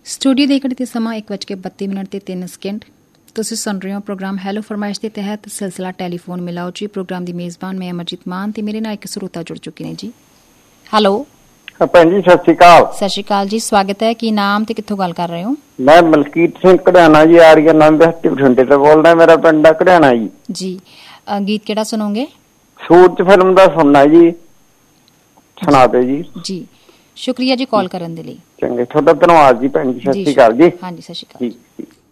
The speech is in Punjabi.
ਸਟੂਡੀਓ ਦੇ ਘੜੀ ਤੇ ਸਮਾਂ 1:32 ਤੇ 3 ਤੁਸੀਂ ਸੁਣ ਰਹੇ ਹੋ ਪ੍ਰੋਗਰਾਮ ਹੈਲੋ ਫਰਮਾਇਸ਼ ਦੇ ਤਹਿਤ ਸਿਲਸਿਲਾ ਟੈਲੀਫੋਨ ਮਿਲਾਓ ਜੀ। ਪ੍ਰੋਗਰਾਮ ਦੀ ਮੇਜ਼ਬਾਨ ਮੈਂ ਅਮਰਜੀਤ ਮਾਨ ਤੇ ਮੇਰੇ ਨਾਲ ਇੱਕ ਸਰੋਤਾ ਜੁੜ ਚੁੱਕੇ ਨੇ ਜੀ। ਹੈਲੋ ਭੈਣ ਜੀ, ਸਤਿ ਸ਼੍ਰੀ ਅਕਾਲ। ਸਤਿ ਸ਼੍ਰੀ ਅਕਾਲ ਜੀ, ਸਵਾਗਤ ਹੈ। ਕੀ ਨਾਮ ਤੇ ਕਿੱਥੋਂ ਗੱਲ ਕਰ ਰਹੇ ਹੋ? ਮੈਂ ਮਲਕੀਤ ਸਿੰਘ ਕਢਿਆਣਾ ਜੀ, ਆਰੀਆ ਨਾਮ ਬਸਤੀ ਬਠਿੰਡੇ ਤੋਂ ਬੋਲਦਾ। ਮੇਰਾ ਪਿੰਡ ਕਢਿਆਣਾ ਜੀ। ਜੀ, ਗੀਤ ਕਿਹੜਾ ਸੁਣੋਗੇ? ਸੂਰਜ ਫਿਲਮ ਦਾ ਸੁਣਨਾ ਜੀ, ਸੁਣਾ ਦਿਓ ਜੀ। ਜੀ, ਸ਼ੁਕਰੀਆ ਜੀ ਕਾਲ ਕਰਨ ਦੇ ਲਈ। ਚੰਗੇ, ਤੁਹਾਡਾ ਧੰਨਵਾਦ ਜੀ ਭੈਣ ਜੀ। ਸਤਿ ਸ਼੍ਰੀ ਅਕਾਲ ਜੀ। ਹਾਂਜੀ, ਸਤਿ ਸ਼੍ਰੀ ਅਕਾਲ ਜੀ।